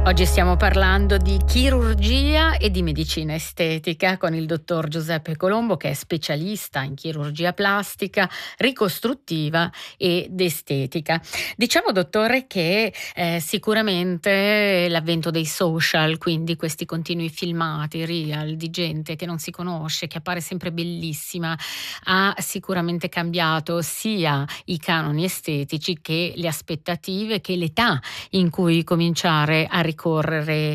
Oggi stiamo parlando di chirurgia e di medicina estetica con il dottor Giuseppe Colombo, che è specialista in chirurgia plastica, ricostruttiva ed estetica. Diciamo, dottore, che sicuramente l'avvento dei social, quindi questi continui filmati, real di gente che non si conosce, che appare sempre bellissima, ha sicuramente cambiato sia i canoni estetici che le aspettative, che l'età in cui cominciare a ricorrere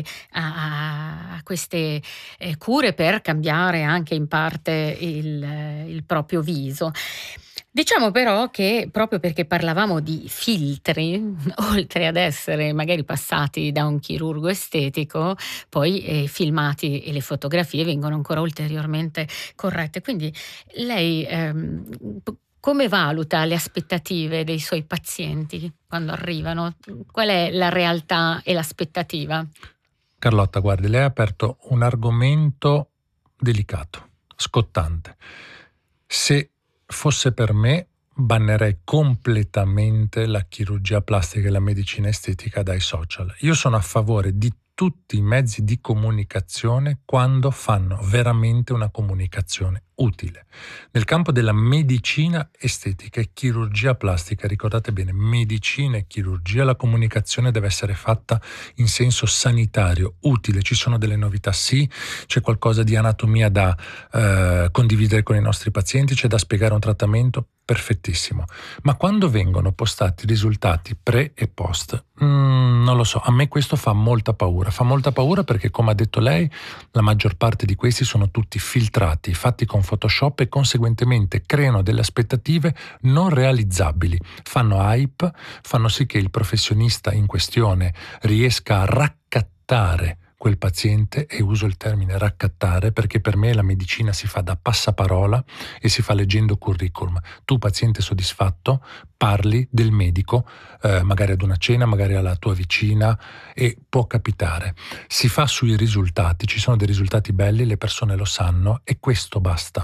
a queste cure per cambiare anche in parte il proprio viso. Diciamo però che, proprio perché parlavamo di filtri, oltre ad essere magari passati da un chirurgo estetico, poi i filmati e le fotografie vengono ancora ulteriormente corrette. Quindi lei come valuta le aspettative dei suoi pazienti quando arrivano? Qual è la realtà e l'aspettativa? Carlotta, guardi, lei ha aperto un argomento delicato, scottante. Se fosse per me, bannerei completamente la chirurgia plastica e la medicina estetica dai social. Io sono a favore di tutti i mezzi di comunicazione quando fanno veramente una comunicazione utile. Nel campo della medicina estetica e chirurgia plastica, ricordate bene, medicina e chirurgia, la comunicazione deve essere fatta in senso sanitario, utile. Ci sono delle novità, sì, c'è qualcosa di anatomia da condividere con i nostri pazienti, c'è da spiegare un trattamento, perfettissimo. Ma quando vengono postati risultati pre e post, non lo so, a me questo fa molta paura. Fa molta paura perché, come ha detto lei, la maggior parte di questi sono tutti filtrati, fatti con Photoshop e conseguentemente creano delle aspettative non realizzabili. Fanno hype, fanno sì che il professionista in questione riesca a raccattare quel paziente, e uso il termine raccattare perché per me la medicina si fa da passaparola e si fa leggendo curriculum. Tu, paziente soddisfatto, parli del medico, magari ad una cena, magari alla tua vicina, e può capitare. Si fa sui risultati, ci sono dei risultati belli, le persone lo sanno e questo basta.